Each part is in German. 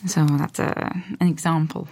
So that's an example.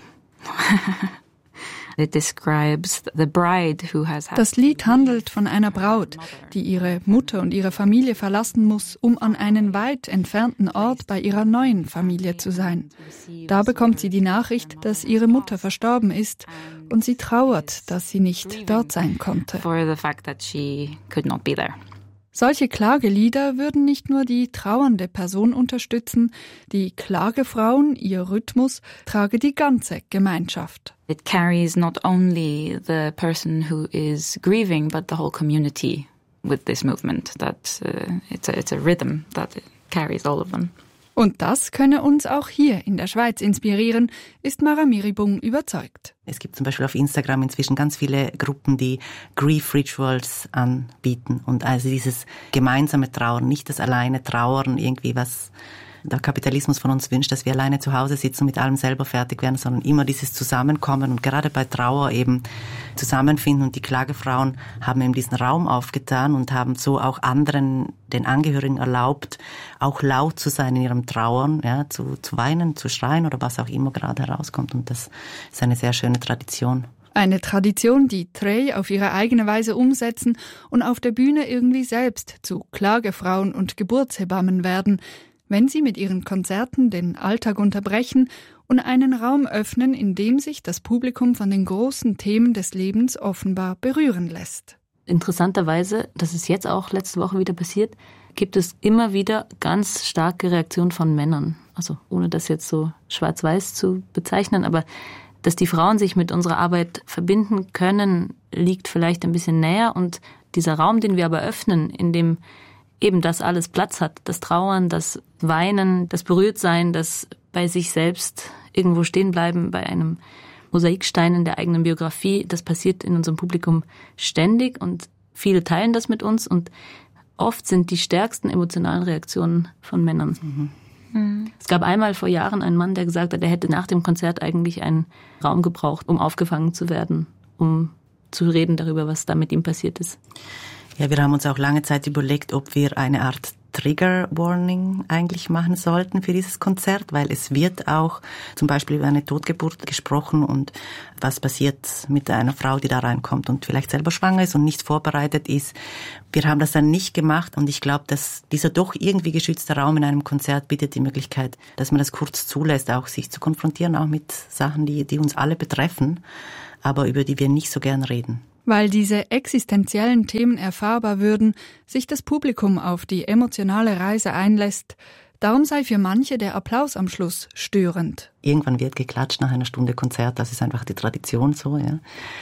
It describes the bride who has had. Das Lied handelt von einer Braut, die ihre Mutter und ihre Familie verlassen muss, um an einen weit entfernten Ort bei ihrer neuen Familie zu sein. Da bekommt sie die Nachricht, dass ihre Mutter verstorben ist, und sie trauert, dass sie nicht dort sein konnte. For the fact that she could not be there. Solche Klagelieder würden nicht nur die trauernde Person unterstützen, die Klagefrauen, ihr Rhythmus, trage die ganze Gemeinschaft. It carries not only the person who is grieving, but the whole community with this movement. That it's a rhythm that carries all of them. Und das könne uns auch hier in der Schweiz inspirieren, ist Mara Miribung überzeugt. Es gibt zum Beispiel auf Instagram inzwischen ganz viele Gruppen, die Grief Rituals anbieten. Und also dieses gemeinsame Trauern, nicht das alleine Trauern, irgendwie was der Kapitalismus von uns wünscht, dass wir alleine zu Hause sitzen und mit allem selber fertig werden, sondern immer dieses Zusammenkommen und gerade bei Trauer eben zusammenfinden. Und die Klagefrauen haben eben diesen Raum aufgetan und haben so auch anderen, den Angehörigen erlaubt, auch laut zu sein in ihrem Trauern, ja, zu weinen, zu schreien oder was auch immer gerade herauskommt. Und das ist eine sehr schöne Tradition. Eine Tradition, die Trey auf ihre eigene Weise umsetzen und auf der Bühne irgendwie selbst zu Klagefrauen und Geburtshebammen werden, wenn sie mit ihren Konzerten den Alltag unterbrechen und einen Raum öffnen, in dem sich das Publikum von den großen Themen des Lebens offenbar berühren lässt. Interessanterweise, das ist jetzt auch letzte Woche wieder passiert, gibt es immer wieder ganz starke Reaktionen von Männern. Also ohne das jetzt so schwarz-weiß zu bezeichnen, aber dass die Frauen sich mit unserer Arbeit verbinden können, liegt vielleicht ein bisschen näher. Und dieser Raum, den wir aber öffnen, in dem eben das alles Platz hat, das Trauern, das Weinen, das Berührtsein, das bei sich selbst irgendwo stehen bleiben, bei einem Mosaikstein in der eigenen Biografie, das passiert in unserem Publikum ständig und viele teilen das mit uns und oft sind die stärksten emotionalen Reaktionen von Männern. Mhm. Es gab einmal vor Jahren einen Mann, der gesagt hat, er hätte nach dem Konzert eigentlich einen Raum gebraucht, um aufgefangen zu werden, um zu reden darüber, was da mit ihm passiert ist. Ja, wir haben uns auch lange Zeit überlegt, ob wir eine Art Trigger Warning eigentlich machen sollten für dieses Konzert, weil es wird auch zum Beispiel über eine Totgeburt gesprochen und was passiert mit einer Frau, die da reinkommt und vielleicht selber schwanger ist und nicht vorbereitet ist. Wir haben das dann nicht gemacht und ich glaube, dass dieser doch irgendwie geschützte Raum in einem Konzert bietet die Möglichkeit, dass man das kurz zulässt, auch sich zu konfrontieren, auch mit Sachen, die uns alle betreffen, aber über die wir nicht so gern reden. Weil diese existenziellen Themen erfahrbar würden, sich das Publikum auf die emotionale Reise einlässt, darum sei für manche der Applaus am Schluss störend. Irgendwann wird geklatscht nach einer Stunde Konzert, das ist einfach die Tradition so, ja.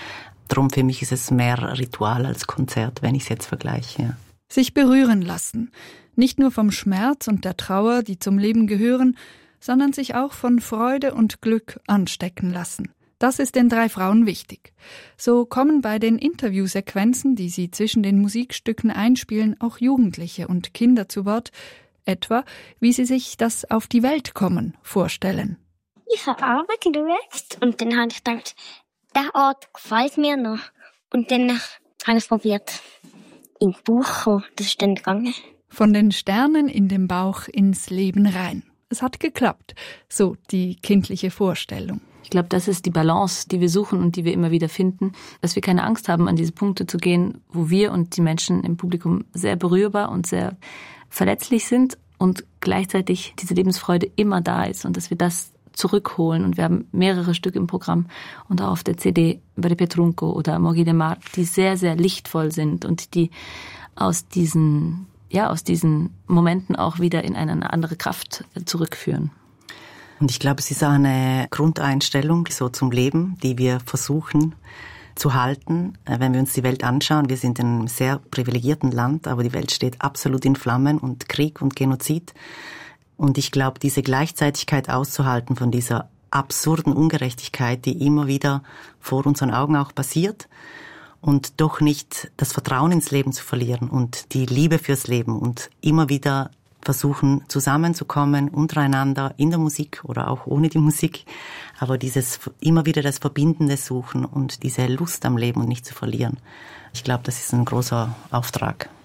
Darum für mich ist es mehr Ritual als Konzert, wenn ich es jetzt vergleiche, ja. Sich berühren lassen, nicht nur vom Schmerz und der Trauer, die zum Leben gehören, sondern sich auch von Freude und Glück anstecken lassen. Das ist den 3 Frauen wichtig. So kommen bei den Interviewsequenzen, die sie zwischen den Musikstücken einspielen, auch Jugendliche und Kinder zu Wort, etwa wie sie sich das Auf die Welt kommen vorstellen. Ich habe Arbeit geschaut und dann habe ich gedacht, der Ort gefällt mir noch. Und dann habe ich es probiert, in den Bauch kommen. Das ist dann gegangen. Von den Sternen in dem Bauch ins Leben rein. Es hat geklappt, so die kindliche Vorstellung. Ich glaube, das ist die Balance, die wir suchen und die wir immer wieder finden, dass wir keine Angst haben, an diese Punkte zu gehen, wo wir und die Menschen im Publikum sehr berührbar und sehr verletzlich sind und gleichzeitig diese Lebensfreude immer da ist und dass wir das zurückholen. Und wir haben mehrere Stücke im Programm und auch auf der CD Bre Petrunco oder Moghi de Mar, die sehr, sehr lichtvoll sind und die aus diesen Momenten auch wieder in eine andere Kraft zurückführen. Und ich glaube, es ist auch eine Grundeinstellung so zum Leben, die wir versuchen zu halten. Wenn wir uns die Welt anschauen, wir sind in einem sehr privilegierten Land, aber die Welt steht absolut in Flammen und Krieg und Genozid. Und ich glaube, diese Gleichzeitigkeit auszuhalten von dieser absurden Ungerechtigkeit, die immer wieder vor unseren Augen auch passiert, und doch nicht das Vertrauen ins Leben zu verlieren und die Liebe fürs Leben und immer wieder versuchen zusammenzukommen untereinander in der Musik oder auch ohne die Musik, aber dieses immer wieder das Verbindende suchen und diese Lust am Leben und nicht zu verlieren. Ich glaube, das ist ein großer Auftrag.